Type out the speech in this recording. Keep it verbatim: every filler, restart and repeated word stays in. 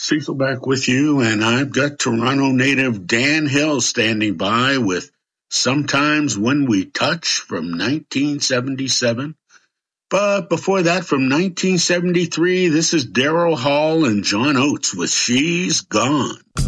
Cecil back with you, and I've got Toronto native Dan Hill standing by with Sometimes When We Touch from nineteen seventy-seven. But before that, from nineteen seventy-three, this is Daryl Hall and John Oates with She's Gone.